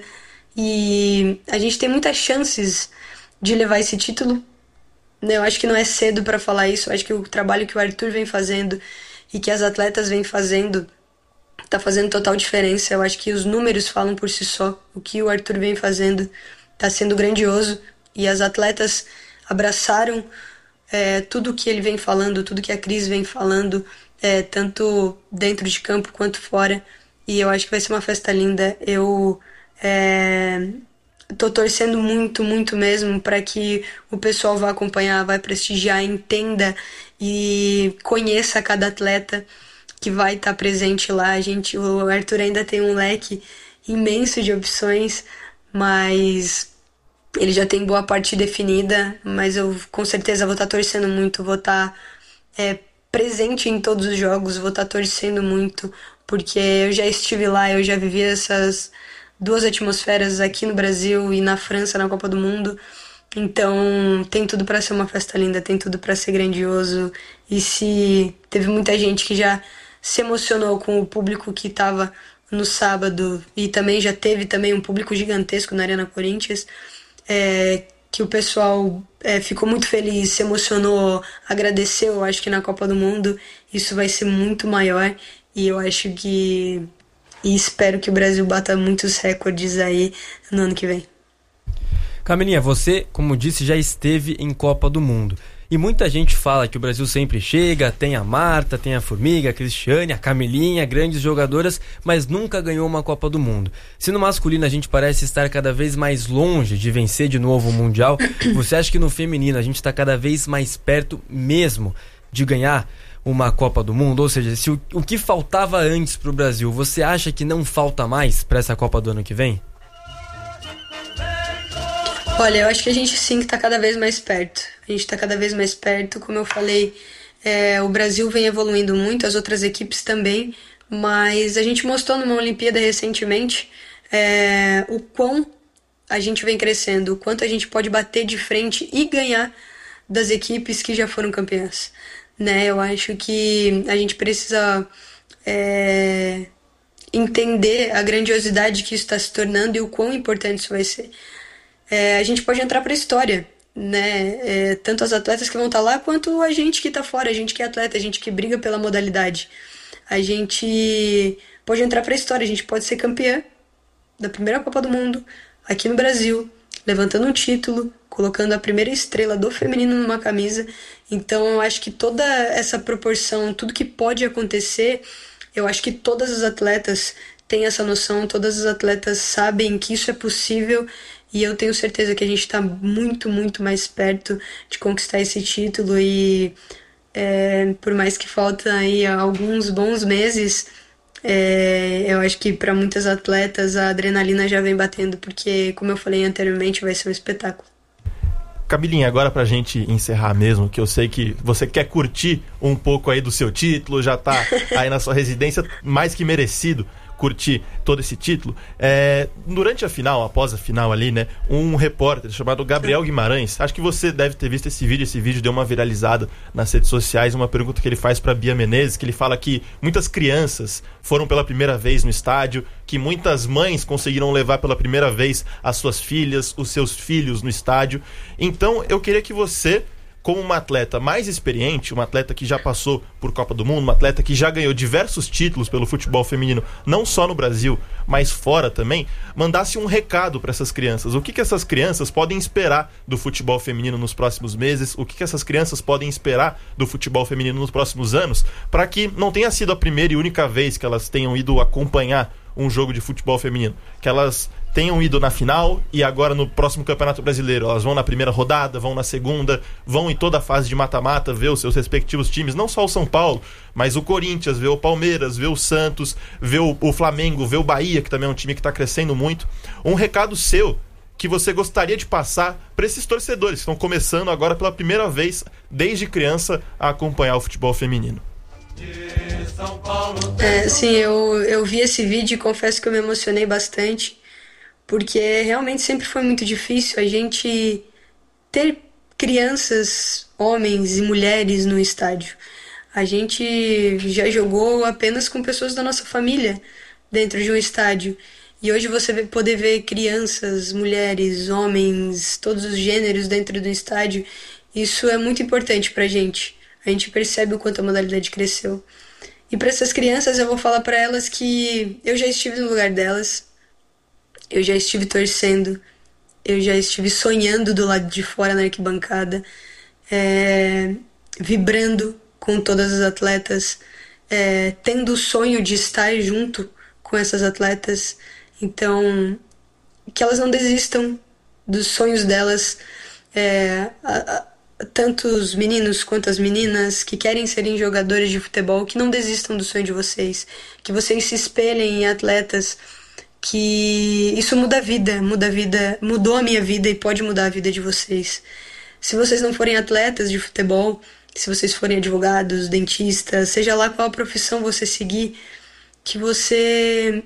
E a gente tem muitas chances de levar esse título. Eu acho que não é cedo para falar isso. Eu acho que o trabalho que o Arthur vem fazendo e que as atletas vêm fazendo tá fazendo total diferença. Eu acho que os números falam por si só. O que o Arthur vem fazendo tá sendo grandioso. E as atletas abraçaram é, tudo que ele vem falando, tudo que a Cris vem falando, é, tanto dentro de campo quanto fora. E eu acho que vai ser uma festa linda. Eu... É, tô torcendo muito, muito mesmo para que o pessoal vá acompanhar, vai prestigiar, entenda e conheça cada atleta que vai estar presente lá. A gente, o Arthur ainda tem um leque imenso de opções, mas ele já tem boa parte definida, mas eu com certeza vou estar torcendo muito, vou estar é, presente em todos os jogos, vou estar torcendo muito, porque eu já estive lá, eu já vivi essas duas atmosferas aqui no Brasil e na França na Copa do Mundo. Então tem tudo para ser uma festa linda, tem tudo para ser grandioso. E se teve muita gente que já se emocionou com o público que estava no sábado e também já teve também um público gigantesco na Arena Corinthians, é, que o pessoal é, ficou muito feliz, se emocionou, agradeceu. Eu acho que na Copa do Mundo isso vai ser muito maior e eu acho que E espero que o Brasil bata muitos recordes aí no ano que vem. Camilinha, você, como disse, já esteve em Copa do Mundo. E muita gente fala que o Brasil sempre chega, tem a Marta, tem a Formiga, a Cristiane, a Camilinha, grandes jogadoras, mas nunca ganhou uma Copa do Mundo. Se no masculino a gente parece estar cada vez mais longe de vencer de novo o Mundial, você acha que no feminino a gente está cada vez mais perto mesmo de ganhar uma Copa do Mundo? Ou seja, se o, o que faltava antes para o Brasil, você acha que não falta mais para essa Copa do ano que vem? Olha, eu acho que a gente sim está cada vez mais perto. A gente está cada vez mais perto, como eu falei, é, o Brasil vem evoluindo muito, as outras equipes também, mas a gente mostrou numa Olimpíada recentemente é, o quão a gente vem crescendo, o quanto a gente pode bater de frente e ganhar das equipes que já foram campeãs. Né, eu acho que a gente precisa é, entender a grandiosidade que isso está se tornando e o quão importante isso vai ser. É, a gente pode entrar para a história, né? É, tanto as atletas que vão estar lá quanto a gente que está fora, a gente que é atleta, a gente que briga pela modalidade. A gente pode entrar para a história, a gente pode ser campeã da primeira Copa do Mundo aqui no Brasil, levantando um título, colocando a primeira estrela do feminino numa camisa. Então eu acho que toda essa proporção, tudo que pode acontecer, eu acho que todas as atletas têm essa noção, todas as atletas sabem que isso é possível e eu tenho certeza que a gente está muito, muito mais perto de conquistar esse título e é, por mais que faltam aí alguns bons meses, é, eu acho que para muitas atletas a adrenalina já vem batendo, porque como eu falei anteriormente, vai ser um espetáculo. Camilinha, agora pra gente encerrar mesmo, que eu sei que você quer curtir um pouco aí do seu título, já tá aí na sua residência, mais que merecido curtir todo esse título. É, durante a final, após a final ali, né, um repórter chamado Gabriel Guimarães, acho que você deve ter visto esse vídeo, esse vídeo deu uma viralizada nas redes sociais, uma pergunta que ele faz pra Bia Menezes, que ele fala que muitas crianças foram pela primeira vez no estádio, que muitas mães conseguiram levar pela primeira vez as suas filhas, os seus filhos no estádio. Então, eu queria que você, como uma atleta mais experiente, uma atleta que já passou por Copa do Mundo, uma atleta que já ganhou diversos títulos pelo futebol feminino, não só no Brasil, mas fora também, mandasse um recado para essas crianças. O que, que essas crianças podem esperar do futebol feminino nos próximos meses? O que, que essas crianças podem esperar do futebol feminino nos próximos anos? Para que não tenha sido a primeira e única vez que elas tenham ido acompanhar um jogo de futebol feminino, que elas tenham ido na final e agora no próximo Campeonato Brasileiro elas vão na primeira rodada, vão na segunda, vão em toda a fase de mata-mata ver os seus respectivos times, não só o São Paulo, mas o Corinthians, ver o Palmeiras, ver o Santos, ver o, o Flamengo, ver o Bahia, que também é um time que está crescendo muito. Um recado seu que você gostaria de passar para esses torcedores que estão começando agora pela primeira vez desde criança a acompanhar o futebol feminino. É, sim, eu, eu vi esse vídeo e confesso que eu me emocionei bastante, porque realmente sempre foi muito difícil a gente ter crianças, homens e mulheres no estádio. A gente já jogou apenas com pessoas da nossa família dentro de um estádio. E hoje você vê, poder ver crianças, mulheres, homens, todos os gêneros dentro do estádio, isso é muito importante pra gente. A gente percebe o quanto a modalidade cresceu. E para essas crianças eu vou falar para elas que eu já estive no lugar delas, eu já estive torcendo, eu já estive sonhando do lado de fora na arquibancada, é, vibrando com todas as atletas, é, tendo o sonho de estar junto com essas atletas. Então, que elas não desistam dos sonhos delas, é, a, a, tanto os meninos quanto as meninas que querem serem jogadores de futebol, que não desistam do sonho de vocês, que vocês se espelhem em atletas, que isso muda a vida, muda a vida, mudou a minha vida e pode mudar a vida de vocês. Se vocês não forem atletas de futebol, se vocês forem advogados, dentistas, seja lá qual profissão você seguir, que você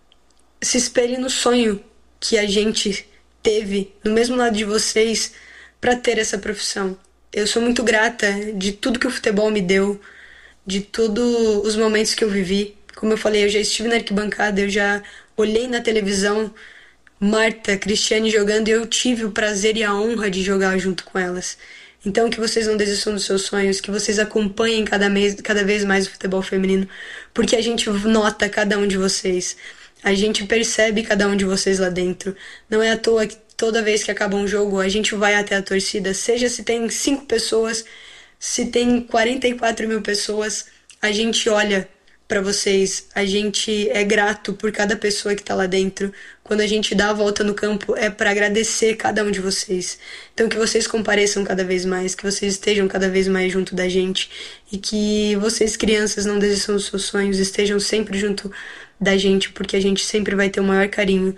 se espelhe no sonho que a gente teve no mesmo lado de vocês para ter essa profissão. Eu sou muito grata de tudo que o futebol me deu, de todos os momentos que eu vivi. Como eu falei, eu já estive na arquibancada, eu já olhei na televisão Marta, Cristiane jogando e eu tive o prazer e a honra de jogar junto com elas. Então que vocês não desistam dos seus sonhos, que vocês acompanhem cada, mês, cada vez mais o futebol feminino, porque a gente nota cada um de vocês, a gente percebe cada um de vocês lá dentro. Não é à toa que toda vez que acaba um jogo a gente vai até a torcida, seja se tem cinco pessoas, se tem quarenta e quatro mil pessoas, a gente olha para vocês, a gente é grato por cada pessoa que tá lá dentro. Quando a gente dá a volta no campo é para agradecer cada um de vocês. Então que vocês compareçam cada vez mais, que vocês estejam cada vez mais junto da gente e que vocês, crianças, não desistam dos seus sonhos, estejam sempre junto da gente, porque a gente sempre vai ter o maior carinho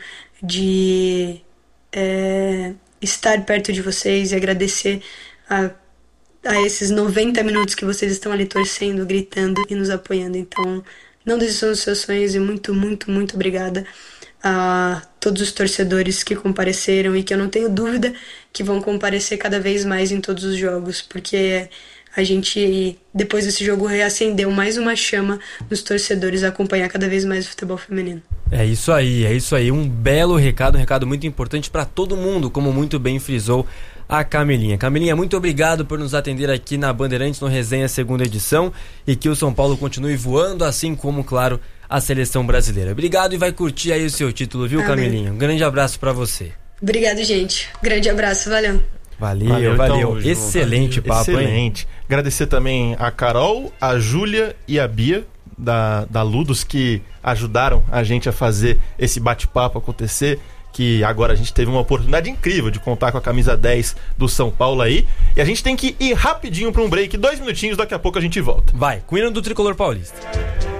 de é, estar perto de vocês e agradecer a a esses noventa minutos que vocês estão ali torcendo, gritando e nos apoiando. Então, não desistam dos seus sonhos e muito, muito, muito obrigada a todos os torcedores que compareceram e que eu não tenho dúvida que vão comparecer cada vez mais em todos os jogos, porque a gente, depois desse jogo, reacendeu mais uma chama nos torcedores a acompanhar cada vez mais o futebol feminino. É isso aí, é isso aí. Um belo recado, um recado muito importante para todo mundo, como muito bem frisou a Camilinha. Camilinha, muito obrigado por nos atender aqui na Bandeirantes no Resenha segunda edição e que o São Paulo continue voando, assim como, claro, a seleção brasileira. Obrigado e vai curtir aí o seu título, viu, Amém. Camilinha? Um grande abraço para você. Obrigado, gente. Grande abraço, valeu. Valeu, valeu. valeu. Então, excelente valeu. papo, Excelente. Hein? Agradecer também a Carol, a Júlia e a Bia da, da Ludos que ajudaram a gente a fazer esse bate-papo acontecer, que agora a gente teve uma oportunidade incrível de contar com a camisa dez do São Paulo aí. E a gente tem que ir rapidinho para um break, dois minutinhos, daqui a pouco a gente volta. Vai, com o hino do Tricolor Paulista.